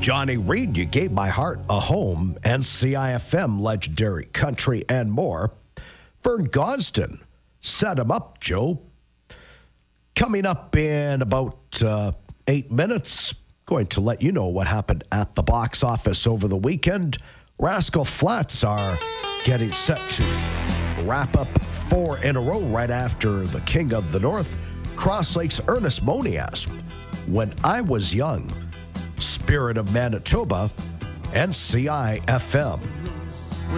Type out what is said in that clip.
Johnny Reed, You Gave My Heart a Home, and CIFM, Legendary Country, and more. Vern Gosden, Set 'Em Up, Joe. Coming up in about 8 minutes, going to let you know what happened at the box office over the weekend. Rascal Flatts are getting set to wrap up 4 in a row right after the King of the North, Cross Lake's Ernest Monias, When I Was Young, Spirit of Manitoba, and CIFM.